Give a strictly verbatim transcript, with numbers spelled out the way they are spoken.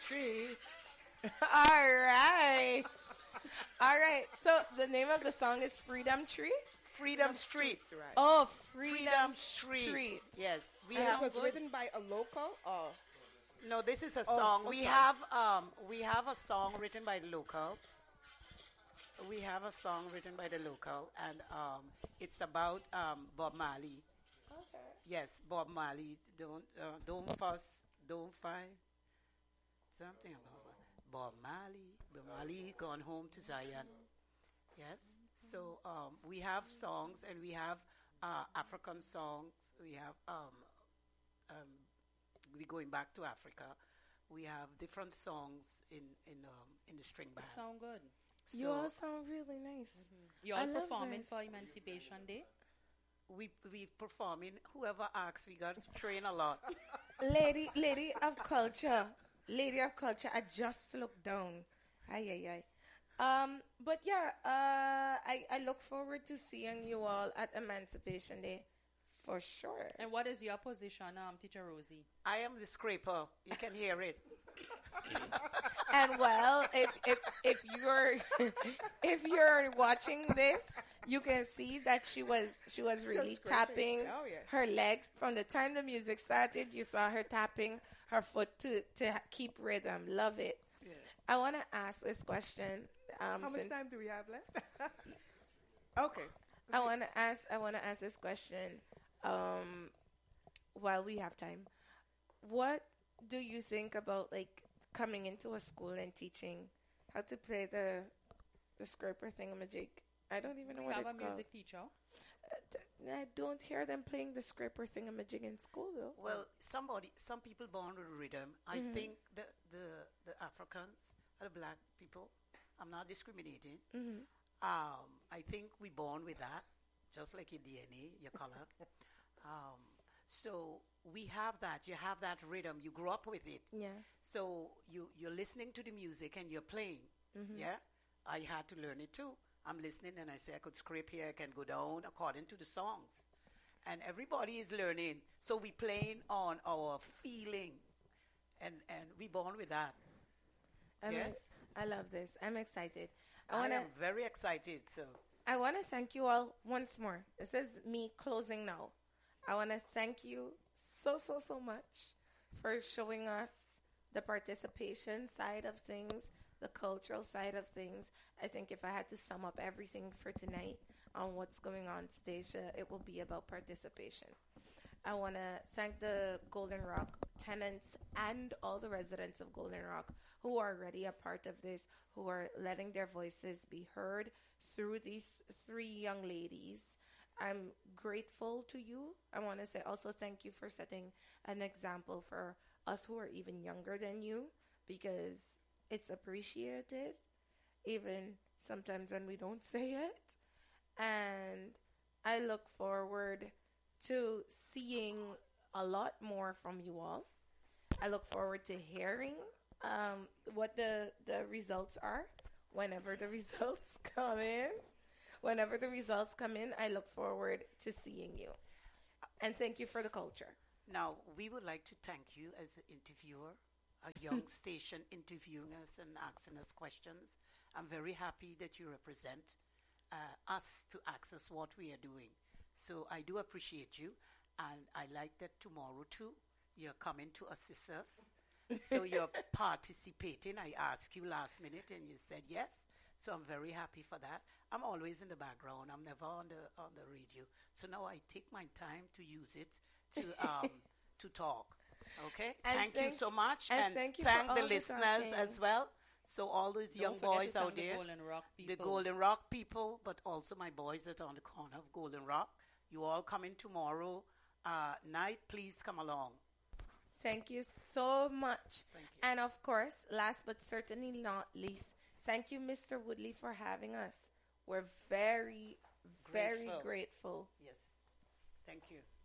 Street. All right. All right. So the name of the song is Freedom Tree? Freedom Street. Street, right. Oh, Freedom, Freedom Street. Street. Yes. We And have it was written by a local or no. This is a Oh, song. oh, we sorry. have um we have a song written by the local. We have a song written by the local, and um it's about um Bob Marley. Okay. Yes, Bob Marley. Don't uh, don't fuss, don't fight. Something about Bob Marley. Bob Marley gone home to Zion. Yes. So um, we have songs, and we have uh, African songs. We have um, um, we going back to Africa. We have different songs in in um, in the string band. Sound good. You all sound really nice. You I all love performing this. for Emancipation Day? We we performing. Whoever asks, we got to train a lot. Lady, lady of culture. Lady of culture. I just looked down. Ay, ay, ay. Um, but yeah, uh, I, I look forward to seeing you all at Emancipation Day. For sure. And what is your position, um, Teacher Rosie? I am the scraper. You can hear it. And well, if if if you're if you're watching this, you can see that she was she was really scraping. tapping Oh, yeah. her legs from the time the music started. You saw her tapping her foot to to ha- keep rhythm. Love it. Yeah. I want to ask this question. Um, how much since time do we have left? Okay. I want to ask. I want to ask this question. Um, while we have time, what do you think about like coming into a school and teaching how to play the the scraper thingamajig? I don't even know We what have it's a called. music teacher. Uh, d- I don't hear them playing the scraper thingamajig in school though. Well, somebody, some people born with rhythm. I think the, the the Africans or the black people. I'm not discriminating. Mhm. Um, I think we born with that, just like your D N A, your color. um, so we have that. You have that rhythm. You grew up with it. Yeah. So you you're listening to the music and you're playing. Yeah. I had to learn it too. I'm listening and I say I could scrape here, I can go down according to the songs. And everybody is learning. So we playing on our feeling. And and we born with that. I'm Yes. ex- I love this. I'm excited. I I want to am very excited. So I want to thank you all once more. This is me closing now. I want to thank you so, so, so much for showing us the participation side of things, the cultural side of things. I think if I had to sum up everything for tonight on what's going on Stacia, it will be about participation. I want to thank the Golden Rock tenants and all the residents of Golden Rock who are already a part of this, who are letting their voices be heard through these three young ladies. I'm grateful to you. I want to say also thank you for setting an example for us who are even younger than you, because it's appreciated, even sometimes when we don't say it. And I look forward to seeing a lot more from you all. I look forward to hearing um, what the, the results are whenever the results come in. Whenever the results come in, I look forward to seeing you. And thank you for the culture. now we would like to thank you as an interviewer, a young station interviewing us and asking us questions. I'm very happy that you represent uh, us to access what we are doing. So I do appreciate you, and I like that tomorrow too you're coming to assist us. So you're participating. I asked you last minute, and you said yes. So I'm very happy for that. I'm always in the background. I'm never on the on the radio. So now I take my time to use it to um to talk. Okay. And Thank, you thank- so much, and thank you for thank all the the listeners talking. as well. So all those Don't young forget boys to out thank the there, Golden Rock the people. Golden Rock people, but also my boys that are on the corner of Golden Rock. You all coming tomorrow uh, night. Please come along. Thank you so much. Thank you. And of course, last but certainly not least, thank you, Mister Woodley, for having us. We're very, very Grateful. grateful. Yes. Thank you.